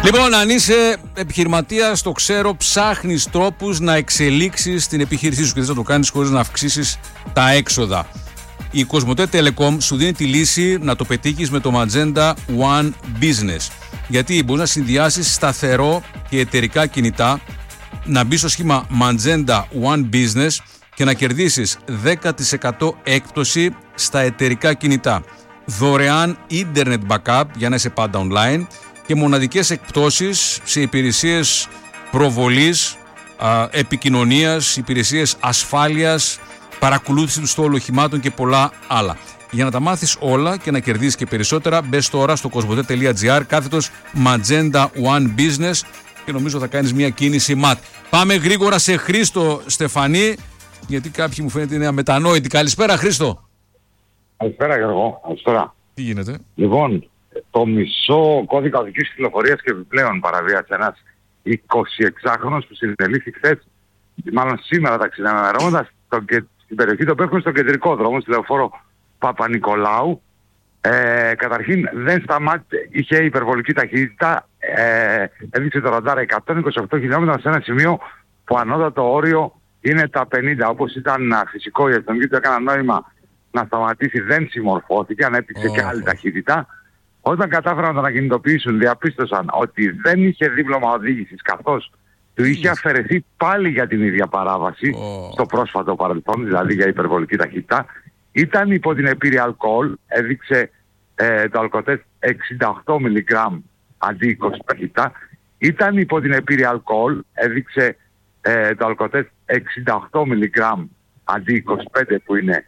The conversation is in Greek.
Λοιπόν, αν είσαι επιχειρηματίας, το ξέρω, ψάχνεις τρόπους να εξελίξεις την επιχείρησή σου και θες να το κάνεις χωρίς να αυξήσεις τα έξοδα. Η Κοσμοτέ Telecom σου δίνει τη λύση να το πετύχεις με το Magenta One Business. Γιατί μπορείς να συνδυάσεις σταθερό και εταιρικά κινητά, να μπεις στο σχήμα Magenta One Business και να κερδίσεις 10% έκπτωση στα εταιρικά κινητά. Δωρεάν internet backup για να είσαι πάντα online και μοναδικές εκπτώσεις σε υπηρεσίες προβολής, επικοινωνίας, υπηρεσίες ασφάλειας, παρακολούθηση του στόλου οχημάτων και πολλά άλλα. Για να τα μάθεις όλα και να κερδίσεις και περισσότερα, μπες τώρα στο cosmote.gr /Magenta One Business και νομίζω θα κάνεις μια κίνηση ματ. Πάμε γρήγορα σε Χρήστο Στεφανή, γιατί κάποιοι μου φαίνεται είναι αμετανόητοι. Καλησπέρα Χρήστο. Καλησπέρα Γιώργο, καλησπέρα. Τι γίνεται? Λοιπόν, το μισό κώδικα οδικής κυκλοφορίας και επιπλέον παραβίασε ένας 26χρονος που συνελήφθη χθες, μάλλον σήμερα ταξιδεύοντας στην περιοχή του Πεύκου, στον κεντρικό δρόμο, στη λεωφόρο Παπα-Νικολάου. Καταρχήν δεν σταμάτησε, είχε υπερβολική ταχύτητα, έδειξε το ραντάρ 128 χιλιόμετρα σε ένα σημείο που ανώτατο όριο είναι τα 50. Όπως ήταν φυσικό, η αστυνομική του έκανα νόημα να σταματήσει, δεν συμμορφώθηκε, ανέπτυξε και άλλη ταχύτητα. Όταν κατάφεραν να τον ακινητοποιήσουν, διαπίστωσαν ότι δεν είχε δίπλωμα οδήγησης, καθώς του είχε αφαιρεθεί πάλι για την ίδια παράβαση στο πρόσφατο παρελθόν, δηλαδή για υπερβολική ταχύτητα. Ήταν υπό την επίρρεια αλκοόλ, έδειξε το αλκοτέστ 68 μιλιγκράμμ αντί 20 ταχύτητα. Ήταν υπό την επίρρεια αλκοόλ, έδειξε το αλκοτέστ 68 μιλιγκράμμ αντί 25 που είναι